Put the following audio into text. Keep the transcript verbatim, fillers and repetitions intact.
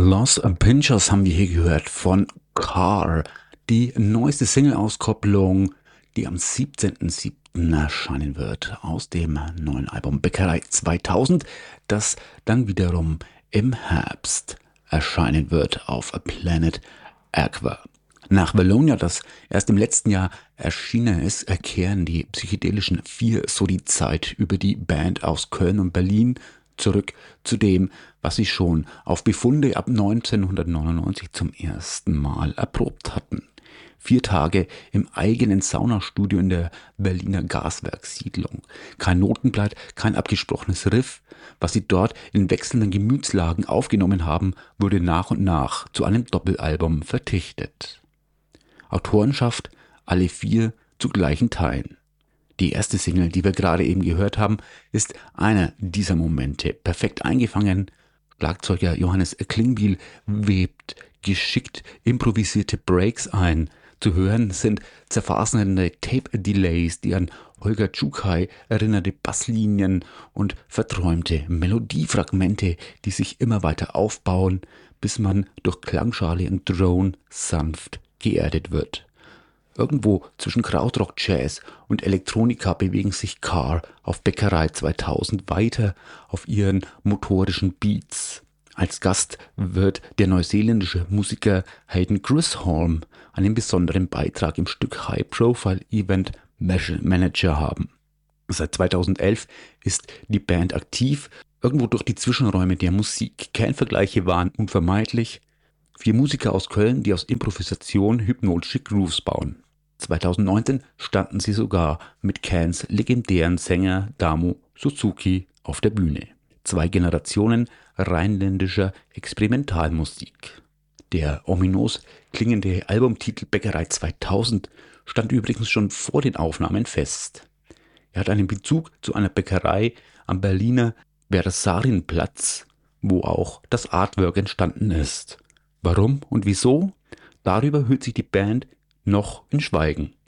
Los Pinchos haben wir hier gehört von Car, die neueste Single-Auskopplung, die am siebzehnten siebten erscheinen wird aus dem neuen Album Bäckerei zweitausend, das dann wiederum im Herbst erscheinen wird auf Planet Aqua. Nach Valonia, das erst im letzten Jahr erschienen ist, kehren die psychedelischen Vier so die Zeit über die Band aus Köln und Berlin zurück zu dem, was sie schon auf Befunde ab neunzehnhundertneunundneunzig zum ersten Mal erprobt hatten. Vier Tage im eigenen Saunastudio in der Berliner Gaswerkssiedlung. Kein Notenblatt, kein abgesprochenes Riff. Was sie dort in wechselnden Gemütslagen aufgenommen haben, wurde nach und nach zu einem Doppelalbum verdichtet. Autorenschaft alle vier zu gleichen Teilen. Die erste Single, die wir gerade eben gehört haben, ist einer dieser Momente. Perfekt eingefangen. Schlagzeuger Johannes Klingbiel webt geschickt improvisierte Breaks ein. Zu hören sind zerfasernde Tape-Delays, die an Holger Czukay erinnerte Basslinien und verträumte Melodiefragmente, die sich immer weiter aufbauen, bis man durch Klangschale und Drone sanft geerdet wird. Irgendwo zwischen Krautrock, Jazz und Elektronika bewegen sich Car auf Bäckerei zweitausend weiter auf ihren motorischen Beats. Als Gast wird der neuseeländische Musiker Hayden Chisholm einen besonderen Beitrag im Stück High Profile Event Manager haben. Seit zweitausendelf ist die Band aktiv, irgendwo durch die Zwischenräume der Musik. Kernvergleiche waren unvermeidlich. Vier Musiker aus Köln, die aus Improvisation hypnotische Grooves bauen. zweitausendneunzehn standen sie sogar mit Cans legendären Sänger Damo Suzuki auf der Bühne. Zwei Generationen rheinländischer Experimentalmusik. Der ominös klingende Albumtitel Bäckerei zweitausend stand übrigens schon vor den Aufnahmen fest. Er hat einen Bezug zu einer Bäckerei am Berliner Bersarienplatz, wo auch das Artwork entstanden ist. Warum und wieso? Darüber hüllt sich die Band noch in Schweigen.